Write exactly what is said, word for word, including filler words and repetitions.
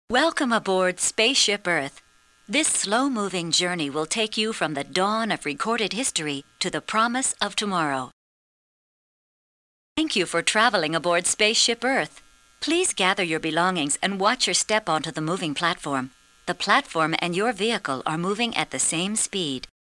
Welcome aboard Spaceship Earth. This slow-moving journey will take you from the dawn of recorded history to the promise of tomorrow. Thank you for traveling aboard Spaceship Earth. Please gather your belongings and watch your step onto the moving platform. The platform and your vehicle are moving at the same speed.